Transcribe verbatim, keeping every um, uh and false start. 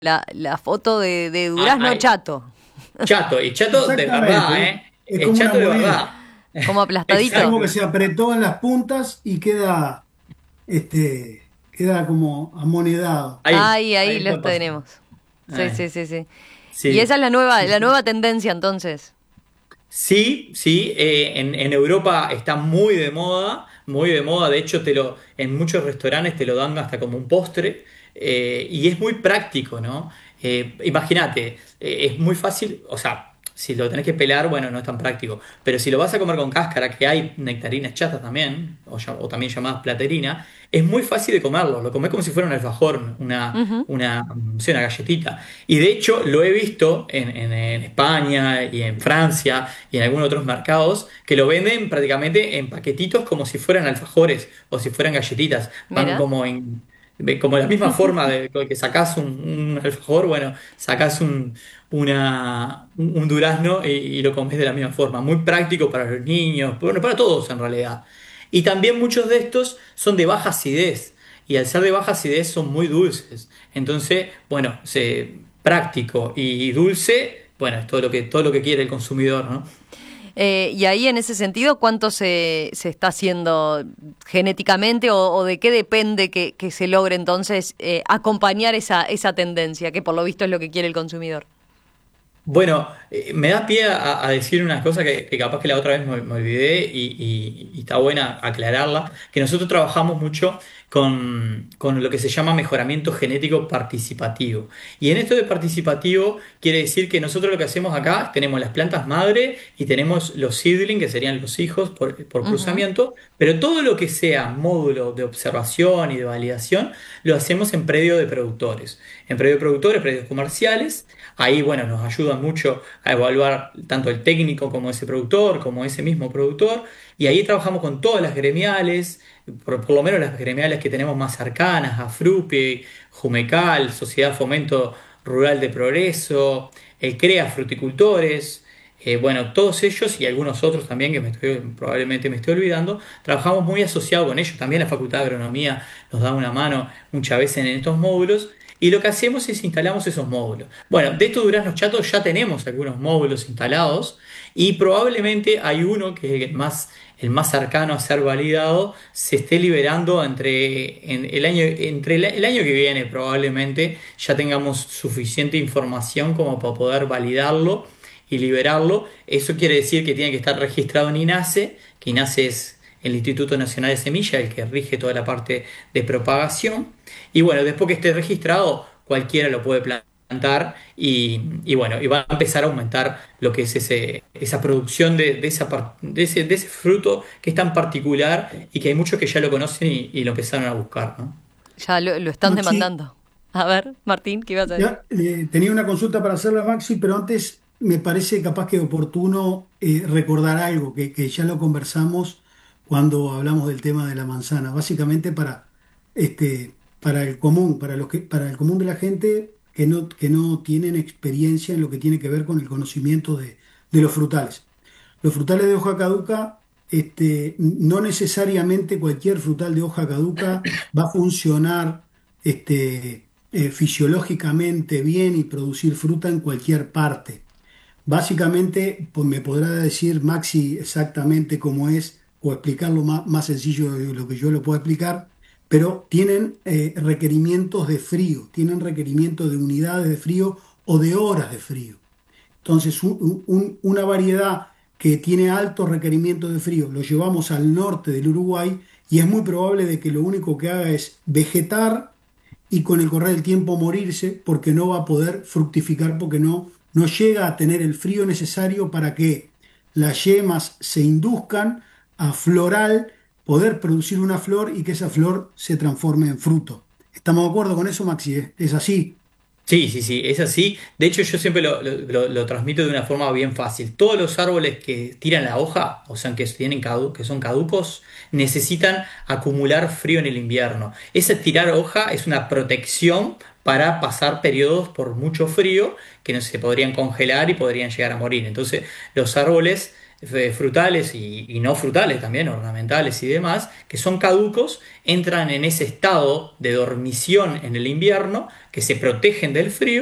la, la foto de, de Ah, Durazno ay, Chato, chato, y chato de verdad, Exactamente, ¿eh? es Es como una chato de moneda. verdad. como Es como aplastadito. que Exacto. se apretó en las puntas y queda, este, queda como amonedado. Ahí, Ahí, ahí ahí los está pasando. tenemos. Sí, Eh, sí, sí, sí. Y esa sí, es la nueva, sí, la sí. nueva tendencia entonces. Sí, sí, eh, en, en Europa está muy de moda, muy de moda, de hecho te lo, en muchos restaurantes te lo dan hasta como un postre, eh, y es muy práctico, ¿no? Eh, imagínate, eh, es muy fácil, o sea, si lo tenés que pelar, bueno, no es tan práctico, pero si lo vas a comer con cáscara, que hay nectarinas chatas también, o, ya- o también llamadas platerina, es muy fácil de comerlo, lo comés como si fuera un alfajor, una, Ujú. una, no sé, una galletita. Y de hecho lo he visto en, en en España y en Francia y en algunos otros mercados que lo venden prácticamente en paquetitos como si fueran alfajores o si fueran galletitas. Van Mira. como en como la misma forma de que sacás un, un alfajor, bueno, sacás un, una, un, un durazno y, y lo comes de la misma forma. Muy práctico para los niños, bueno, para todos en realidad. Y también muchos de estos son de baja acidez. Y al ser de baja acidez son muy dulces. Entonces, bueno, se, práctico y dulce, bueno, es todo lo que, todo lo que quiere el consumidor, ¿no? Eh, y ahí en ese sentido, ¿cuánto se, se está haciendo genéticamente o, o de qué depende que, que se logre entonces eh, acompañar esa, esa tendencia, que por lo visto es lo que quiere el consumidor? Bueno, eh, me da pie a, a decir una cosa que, que capaz que la otra vez me, me olvidé y, y- y está buena aclararla, que nosotros trabajamos mucho con, con lo que se llama mejoramiento genético participativo. Y en esto de participativo quiere decir que nosotros lo que hacemos acá, tenemos las plantas madre y tenemos los seedling, que serían los hijos por, por Ujú. cruzamiento, pero todo lo que sea módulo de observación y de validación, lo hacemos en predio de productores. En predio de productores, predios comerciales. Ahí, bueno, nos ayudan mucho a evaluar tanto el técnico como ese productor, como ese mismo productor. Y ahí trabajamos con todas las gremiales, por, por lo menos las gremiales que tenemos más cercanas, AFRUPE, Jumecal, Sociedad Fomento Rural de Progreso, el CREA Fruticultores. Eh, bueno, todos ellos y algunos otros también que me estoy- probablemente me estoy olvidando, trabajamos muy asociado con ellos. También la Facultad de Agronomía nos da una mano muchas veces en estos módulos. Y lo que hacemos es instalamos esos módulos. Bueno, de estos duraznos chatos ya tenemos algunos módulos instalados y probablemente hay uno que es el más, el más cercano a ser validado, se esté liberando entre, en el año, entre el, el año que viene probablemente ya tengamos suficiente información como para poder validarlo y liberarlo. Eso quiere decir que tiene que estar registrado en INASE, que INASE es el Instituto Nacional de Semilla, el que rige toda la parte de propagación. Y bueno, después que esté registrado, cualquiera lo puede plantar y, y bueno, y va a empezar a aumentar lo que es ese, esa producción de, de esa, par- de ese, de ese fruto que es tan particular y que hay muchos que ya lo conocen y, y lo empezaron a buscar, ¿no? Ya lo, lo están Maxi, demandando. A ver, Martín, ¿qué ibas a decir? ya, eh, tenía una consulta para hacerla, Maxi, pero antes me parece capaz que oportuno eh, recordar algo que, que ya lo conversamos cuando hablamos del tema de la manzana. Básicamente para, este, para el común, para los que, para el común de la gente que no, que no tienen experiencia en lo que tiene que ver con el conocimiento de, de los frutales. Los frutales de hoja caduca, este, no necesariamente cualquier frutal de hoja caduca va a funcionar este, eh, fisiológicamente bien y producir fruta en cualquier parte. Básicamente, pues me podrá decir Maxi exactamente cómo es o explicarlo más, más sencillo de lo que yo lo puedo explicar, pero tienen eh, requerimientos de frío, tienen requerimientos de unidades de frío o de horas de frío. Entonces, un- un- una variedad que tiene altos requerimientos de frío, lo llevamos al norte del Uruguay y es muy probable de que lo único que haga es vegetar y con el correr del tiempo morirse porque no va a poder fructificar porque no, no llega a tener el frío necesario para que las yemas se induzcan a floral, poder producir una flor y que esa flor se transforme en fruto. ¿Estamos de acuerdo con eso, Maxi? ¿Es es así? Sí, sí, sí, es así. De hecho, yo siempre lo, lo- lo- lo transmito de una forma bien fácil. Todos los árboles que tiran la hoja, o sea, que, tienen cadu- que son caducos, necesitan acumular frío en el invierno. Ese tirar hoja es una protección para pasar periodos por mucho frío que no se podrían congelar y podrían llegar a morir. Entonces, los árboles eh, frutales y, y no frutales también, ornamentales y demás, que son caducos, entran en ese estado de dormición en el invierno, que se protegen del frío